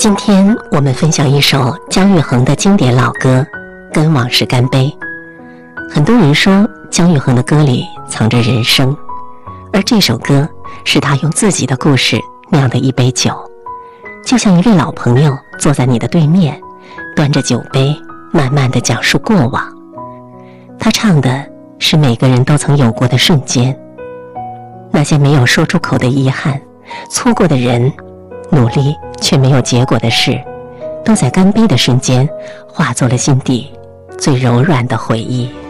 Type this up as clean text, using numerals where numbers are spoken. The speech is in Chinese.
今天我们分享一首姜育恒的经典老歌《跟往事干杯》。很多人说姜育恒的歌里藏着人生，而这首歌是他用自己的故事酿的一杯酒，就像一位老朋友坐在你的对面，端着酒杯慢慢地讲述过往。他唱的是每个人都曾有过的瞬间，那些没有说出口的遗憾，错过的人，努力却没有结果的事，都在干杯的瞬间化作了心底最柔软的回忆。